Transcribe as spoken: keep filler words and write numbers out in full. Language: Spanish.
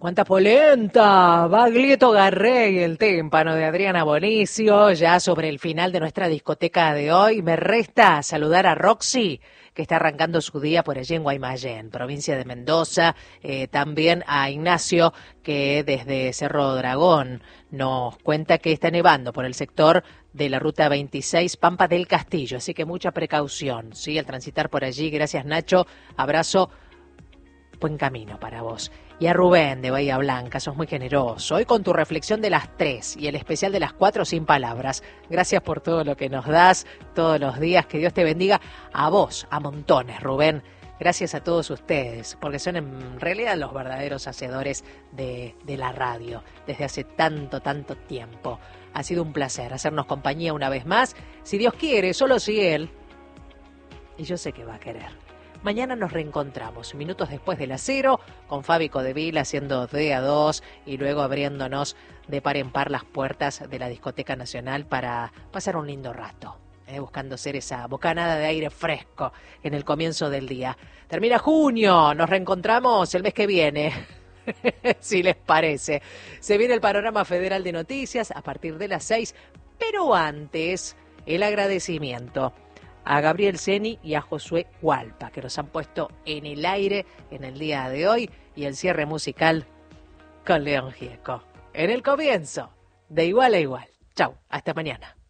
Cuánta polenta, Baglietto Garré y el tímpano de Adriana Bonicio, ya sobre el final de nuestra discoteca de hoy. Me resta saludar a Roxy, que está arrancando su día por allí en Guaymallén, provincia de Mendoza, eh, también a Ignacio, que desde Cerro Dragón nos cuenta que está nevando por el sector de la ruta veintiséis, Pampa del Castillo, así que mucha precaución, ¿sí? Al transitar por allí. Gracias, Nacho, abrazo, buen camino para vos. Y a Rubén de Bahía Blanca, sos muy generoso. Hoy con tu reflexión de las tres y el especial de las cuatro sin palabras. Gracias por todo lo que nos das todos los días. Que Dios te bendiga a vos, a montones, Rubén. Gracias a todos ustedes, porque son en realidad los verdaderos hacedores de, de la radio desde hace tanto, tanto tiempo. Ha sido un placer hacernos compañía una vez más. Si Dios quiere, solo si Él, y yo sé que va a querer. Mañana nos reencontramos, minutos después de las cero, con Fabi Codevil haciendo D a dos y luego abriéndonos de par en par las puertas de la Discoteca Nacional para pasar un lindo rato, eh, buscando ser esa bocanada de aire fresco en el comienzo del día. Termina junio, nos reencontramos el mes que viene, si les parece. Se viene el panorama federal de noticias a partir de las seis, pero antes, el agradecimiento a Gabriel Ceni y a Josué Hualpa, que nos han puesto en el aire en el día de hoy, y el cierre musical con León Gieco. En el comienzo, de igual a igual. Chau, hasta mañana.